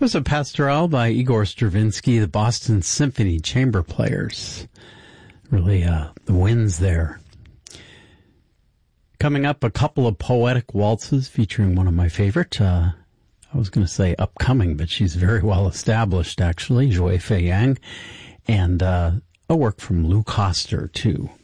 was a pastoral by Igor Stravinsky, the Boston Symphony Chamber Players. Really, the winds there. Coming up, a couple of poetic waltzes featuring one of my favorite, I was going to say upcoming, but she's very well established, actually, Joy Fei Yang, and a work from Lou Koster, too.